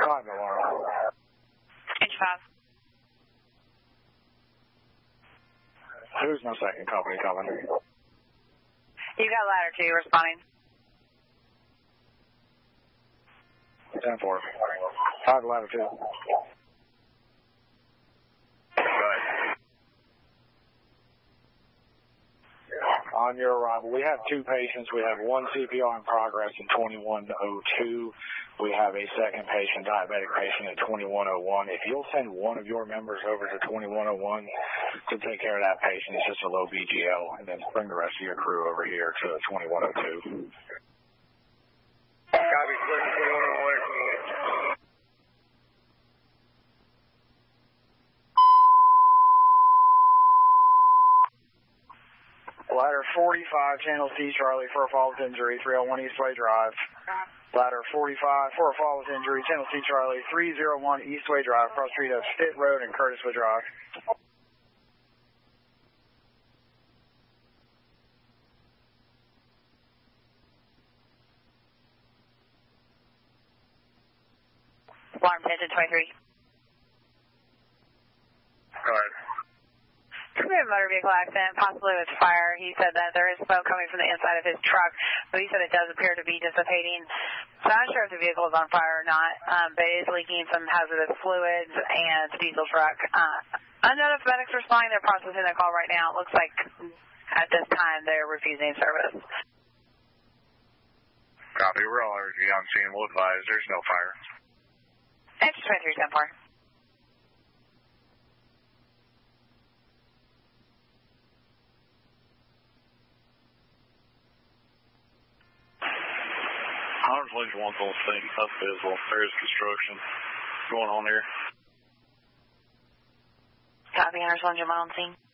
5 alarm. Engine 5. Who's my second company coming? You got ladder 2 responding. 10-4. 5 ladder 2. On your arrival, we have 2 patients. We have 1 CPR in progress in 2102. We have a second patient, diabetic patient, at 2101. If you'll send one of your members over to 2101 to take care of that patient, it's just a low BGL, and then bring the rest of your crew over here to 2102. Copy, 2101. Ladder 45, channel C, Charlie, for a fall with injury, 301 Eastway Drive. Ladder 45, for a fall with injury, channel C, Charlie, 301 Eastway Drive, cross street of Stitt Road and Curtiswood Drive. Alarm 10 to 23. Go ahead. Could be a motor vehicle accident, possibly with fire. He said that there is smoke coming from the inside of his truck, but he said it does appear to be dissipating. So I'm not sure if the vehicle is on fire or not, but it is leaking some hazardous fluids and the diesel truck. Unknown if medics are responding. They're processing the call right now. It looks like at this time they're refusing service. Copy. We're all already on scene. We'll advise there's no fire. Engine 23, 10-4. One's on scene, that's visible. There is construction going on here. Copy, Hunter's 1, on scene.